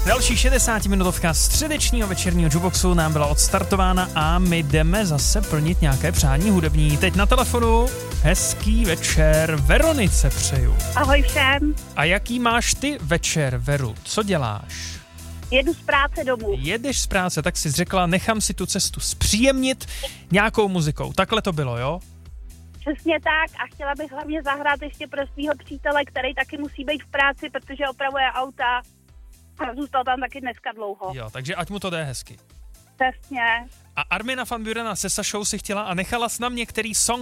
Další 60-minutovka středečního večerního jukeboxu nám byla odstartována a my jdeme zase plnit nějaké přání hudební. Teď na telefonu hezký večer Veronice přeju. Ahoj všem. A jaký máš ty večer, Veru? Co děláš? Jedu z práce domů. Jedeš z práce, tak jsi řekla, nechám si tu cestu zpříjemnit nějakou muzikou. Takhle to bylo, jo? Přesně tak a chtěla bych hlavně zahrát ještě pro svého přítele, který taky musí být v práci, protože opravuje auta a zůstal tam taky dneska dlouho. Jo, takže ať mu to jde hezky. Přesně. A Armina van Burena se Sašou si chtěla a nechala s nám některý song